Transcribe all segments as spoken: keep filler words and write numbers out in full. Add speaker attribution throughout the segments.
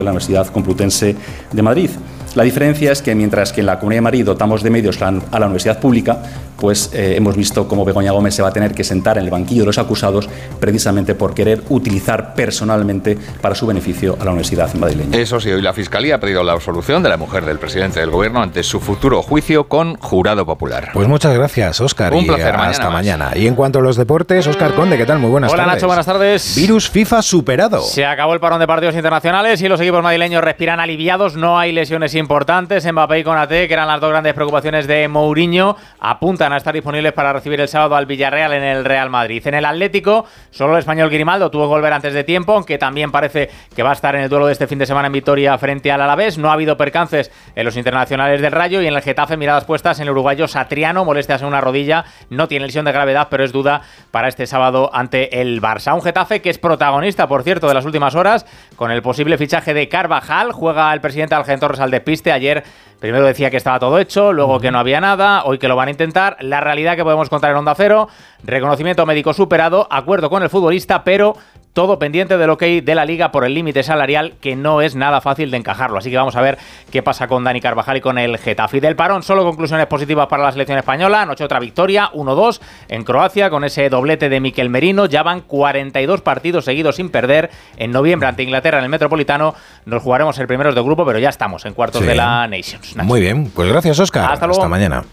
Speaker 1: la Universidad Complutense de Madrid. La diferencia es que mientras que en la Comunidad de Madrid dotamos de medios a la universidad pública, pues eh, hemos visto cómo Begoña Gómez se va a tener que sentar en el banquillo de los acusados precisamente por querer utilizar personalmente para su beneficio a la universidad madrileña.
Speaker 2: Eso sí, hoy la Fiscalía ha pedido la absolución de la mujer del presidente del Gobierno ante su futuro juicio con jurado popular.
Speaker 3: Pues muchas gracias, Óscar.
Speaker 2: Un placer, mañana
Speaker 3: hasta
Speaker 2: más.
Speaker 3: mañana. Y en cuanto a los deportes, Óscar Conde, ¿qué tal? Muy buenas
Speaker 4: Hola,
Speaker 3: tardes.
Speaker 4: Nacho, buenas tardes.
Speaker 3: Virus FIFA superado.
Speaker 4: Se acabó el parón de partidos internacionales y los equipos madrileños respiran aliviados. No hay lesiones importantes. Mbappé y Konaté, que eran las dos grandes preocupaciones de Mourinho, apuntan a estar disponibles para recibir el sábado al Villarreal en el Real Madrid. En el Atlético, solo el español Grimaldo tuvo que volver antes de tiempo, aunque también parece que va a estar en el duelo de este fin de semana en Vitoria frente al Alavés. No ha habido percances en los internacionales del Rayo, y en el Getafe miradas puestas en el uruguayo Satriano, molestias en una rodilla, no tiene lesión de gravedad, pero es duda para este sábado ante el Barça. Un Getafe que es protagonista, por cierto, de las últimas horas, con el posible fichaje de Carvajal. Juega el presidente Algen Torres al despiste. Ayer primero decía que estaba todo hecho, luego que no había nada, hoy que lo van a intentar. La realidad que podemos contar en Onda Cero: reconocimiento médico superado, acuerdo con el futbolista, pero todo pendiente del ok de la Liga por el límite salarial, que no es nada fácil de encajarlo. Así que vamos a ver qué pasa con Dani Carvajal y con el Getafe. Y del parón, solo conclusiones positivas para la selección española. Anoche otra victoria, uno dos en Croacia, con ese doblete de Mikel Merino. Ya van cuarenta y dos partidos seguidos sin perder. En noviembre ante Inglaterra en el Metropolitano nos jugaremos el primeros de grupo, pero ya estamos en cuartos sí. de la Nations. Nacho.
Speaker 3: Muy bien, pues gracias, Óscar.
Speaker 4: Hasta luego.
Speaker 3: Hasta mañana.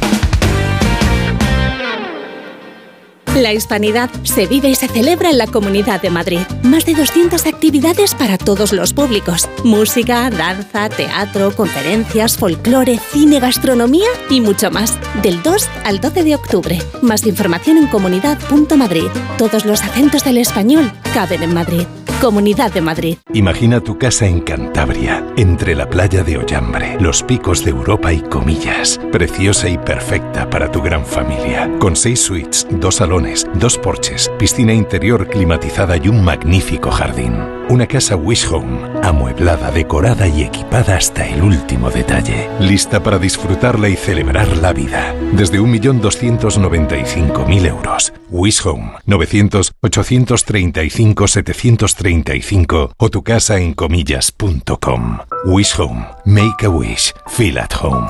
Speaker 5: La hispanidad se vive y se celebra en la Comunidad de Madrid. Más de doscientas actividades para todos los públicos. Música, danza, teatro, conferencias, folclore, cine, gastronomía y mucho más. Del dos al doce de octubre. Más información en comunidad punto madrid. Todos los acentos del español caben en Madrid. Comunidad de Madrid.
Speaker 6: Imagina tu casa en Cantabria, entre la playa de Ollambre, los picos de Europa y Comillas. Preciosa y perfecta para tu gran familia. Con seis suites, dos salones, dos porches, piscina interior climatizada y un magnífico jardín. Una casa Wish Home, amueblada, decorada y equipada hasta el último detalle. Lista para disfrutarla y celebrar la vida. Desde un millón doscientos noventa y cinco mil euros. Wish Home, novecientos, ochocientos treinta y cinco, setecientos treinta y cinco o tu casa en comillas punto com. Wish Home, make a wish, feel at home.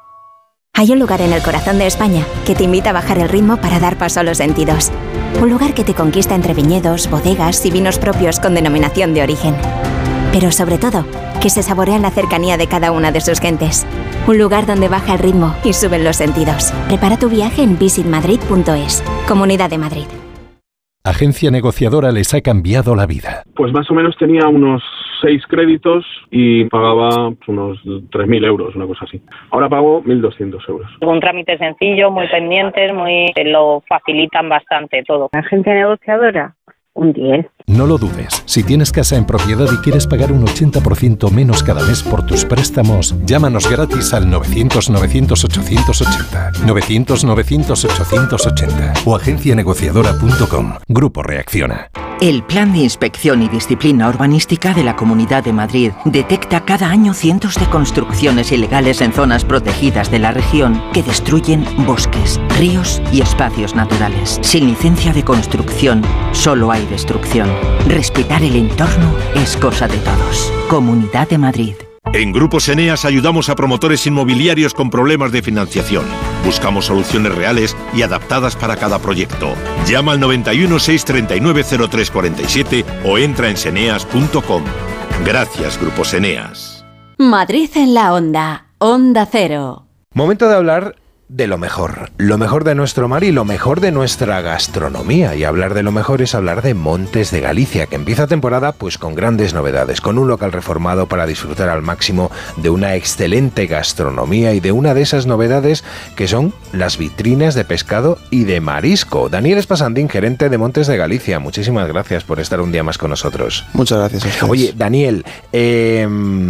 Speaker 7: Hay un lugar en el corazón de España que te invita a bajar el ritmo para dar paso a los sentidos. Un lugar que te conquista entre viñedos, bodegas y vinos propios con denominación de origen. Pero sobre todo, que se saborea la cercanía de cada una de sus gentes. Un lugar donde baja el ritmo y suben los sentidos. Prepara tu viaje en visit madrid punto es. Comunidad de Madrid.
Speaker 6: Agencia negociadora les ha cambiado la vida.
Speaker 8: Pues más o menos tenía unos seis créditos y pagaba pues, unos tres mil euros, una cosa así. Ahora pago mil doscientos euros.
Speaker 9: Un trámite sencillo, muy pendientes, muy lo facilitan bastante todo.
Speaker 10: Agencia negociadora, un diez.
Speaker 6: No lo dudes. Si tienes casa en propiedad y quieres pagar un ochenta por ciento menos cada mes por tus préstamos, llámanos gratis al novecientos, novecientos, ochocientos ochenta. novecientos, novecientos, ochocientos ochenta o agencia negociadora punto com. Grupo Reacciona.
Speaker 11: El Plan de Inspección y Disciplina Urbanística de la Comunidad de Madrid detecta cada año cientos de construcciones ilegales en zonas protegidas de la región que destruyen bosques, ríos y espacios naturales. Sin licencia de construcción, solo hay destrucción. Respetar el entorno es cosa de todos. Comunidad de Madrid.
Speaker 12: En Grupos Eneas ayudamos a promotores inmobiliarios con problemas de financiación. Buscamos soluciones reales y adaptadas para cada proyecto. Llama al noventa y uno, seiscientos treinta y nueve, cero tres cuarenta y siete o entra en seneas punto com. Gracias, Grupos Eneas.
Speaker 5: Madrid en la onda. Onda Cero.
Speaker 3: Momento de hablar de lo mejor, lo mejor de nuestro mar y lo mejor de nuestra gastronomía. Y hablar de lo mejor es hablar de Montes de Galicia, que empieza temporada pues con grandes novedades, con un local reformado para disfrutar al máximo de una excelente gastronomía y de una de esas novedades que son las vitrinas de pescado y de marisco. Daniel Espasandín, gerente de Montes de Galicia, muchísimas gracias por estar un día más con nosotros.
Speaker 13: Muchas gracias a ustedes.
Speaker 3: Oye, Daniel, eh...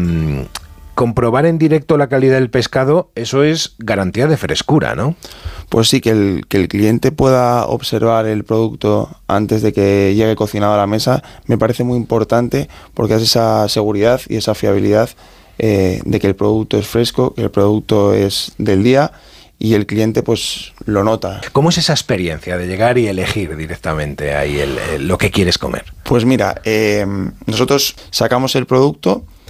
Speaker 3: comprobar en directo la calidad del pescado, eso es garantía de frescura, ¿no?
Speaker 13: Pues sí, que el, que el cliente pueda observar el producto antes de que llegue cocinado a la mesa me parece muy importante, porque es esa seguridad y esa fiabilidad eh, de que el producto es fresco, que el producto es del día, y el cliente pues lo nota.
Speaker 3: ¿Cómo es esa experiencia de llegar y elegir directamente ahí el, el, lo que quieres comer?
Speaker 13: Pues mira, eh, nosotros sacamos el producto